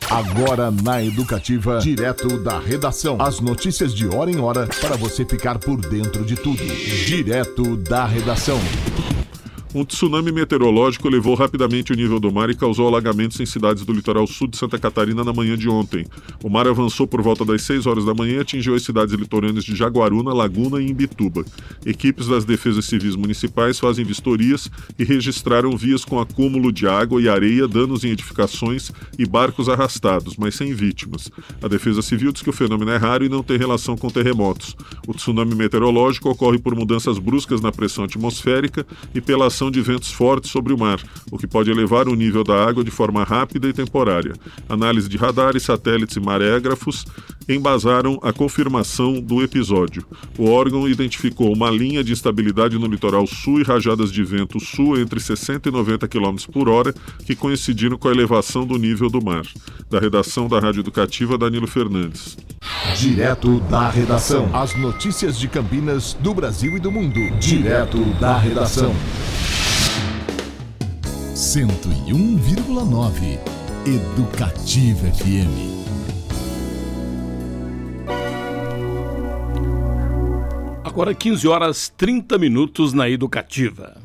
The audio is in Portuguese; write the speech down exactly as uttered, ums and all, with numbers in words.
Agora na Educativa, direto da redação. As notícias de hora em hora para você ficar por dentro de tudo. Direto da redação. Um tsunami meteorológico elevou rapidamente o nível do mar e causou alagamentos em cidades do litoral sul de Santa Catarina na manhã de ontem. O mar avançou por volta das seis horas da manhã e atingiu as cidades litorâneas de Jaguaruna, Laguna e Imbituba. Equipes das defesas civis municipais fazem vistorias e registraram vias com acúmulo de água e areia, danos em edificações e barcos arrastados, mas sem vítimas. A Defesa Civil diz que o fenômeno é raro e não tem relação com terremotos. O tsunami meteorológico ocorre por mudanças bruscas na pressão atmosférica e pela ação de ventos fortes sobre o mar, o que pode elevar o nível da água de forma rápida e temporária. Análise de radares, satélites e marégrafos embasaram a confirmação do episódio. O órgão identificou uma linha de instabilidade no litoral sul e rajadas de vento sul entre sessenta e noventa quilômetros por hora que coincidiram com a elevação do nível do mar. Da redação da Rádio Educativa, Danilo Fernandes. Direto da redação. As notícias de Campinas, do Brasil e do mundo. Direto da redação. cento e um vírgula nove Educativa F M. Agora quinze horas trinta minutos na Educativa.